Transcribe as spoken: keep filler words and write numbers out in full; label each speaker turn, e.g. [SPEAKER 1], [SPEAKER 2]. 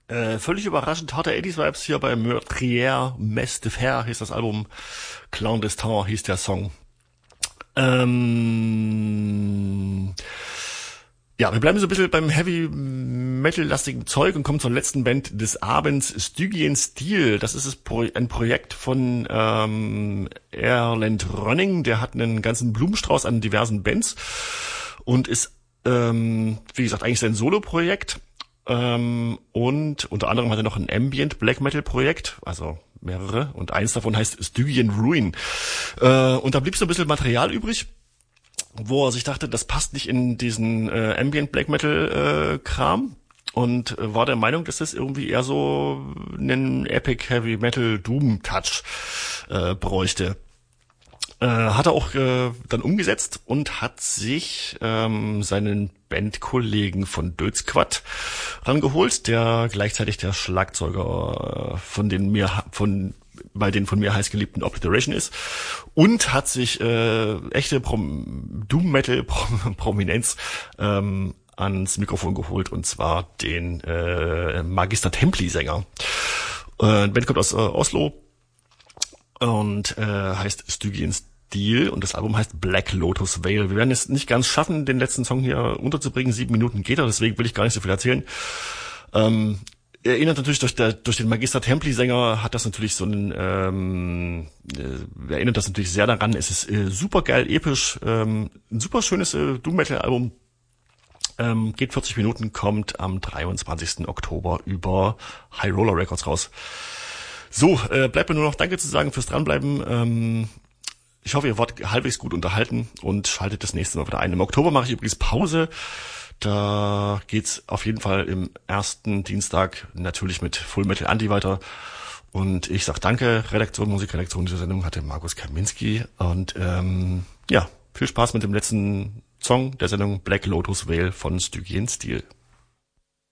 [SPEAKER 1] Äh, völlig überraschend harte achtziger-Vibes hier bei Meurtrière, Messe de Fer hieß das Album, Clandestin hieß der Song. Ähm, ja, wir bleiben so ein bisschen beim Heavy-Metal-lastigen Zeug und kommen zur letzten Band des Abends, Stygian Steel. Das ist das Pro- ein Projekt von ähm, Erland Rönning, der hat einen ganzen Blumenstrauß an diversen Bands und ist, ähm, wie gesagt, eigentlich sein Solo-Projekt. Ähm, und unter anderem hat er noch ein Ambient Black Metal Projekt, also mehrere, und eins davon heißt Stygian Ruin. Äh, und da blieb so ein bisschen Material übrig, wo er sich dachte, das passt nicht in diesen äh, Ambient Black Metal äh, Kram, und äh, war der Meinung, dass das irgendwie eher so einen Epic Heavy Metal Doom Touch äh, bräuchte. Äh, hat er auch äh, dann umgesetzt und hat sich ähm, seinen Bandkollegen von Dödsquad rangeholt, der gleichzeitig der Schlagzeuger äh, von den mir von bei den von mir heißgeliebten Obliteration ist, und hat sich äh, echte Prom- Doom Metal Prom- Prominenz ähm, ans Mikrofon geholt, und zwar den äh, Magister Templi Sänger. Äh, die Band kommt aus äh, Oslo und äh, heißt Stygian Steel, und das Album heißt Black Lotus Veil. Wir werden es nicht ganz schaffen, den letzten Song hier unterzubringen. Sieben Minuten geht er, deswegen will ich gar nicht so viel erzählen. Ähm, erinnert natürlich durch, der, durch den Magister Templi-Sänger, hat das natürlich so einen, ähm, äh, erinnert das natürlich sehr daran. Es ist äh, super geil, episch, ähm, ein super schönes äh, Doom-Metal-Album. Ähm, geht vierzig Minuten, kommt am dreiundzwanzigsten Oktober über High Roller Records raus. So, äh, bleibt mir nur noch Danke zu sagen fürs Dranbleiben. Ähm, ich hoffe, ihr wart halbwegs gut unterhalten und schaltet das nächste Mal wieder ein. Im Oktober mache ich übrigens Pause. Da geht's auf jeden Fall im ersten Dienstag natürlich mit Full Metal Anti weiter. Und ich sag danke. Redaktion, Musikredaktion dieser Sendung hatte Markus Kaminski. Und ähm, ja, viel Spaß mit dem letzten Song der Sendung Black Lotus Veil von Stygian Steel.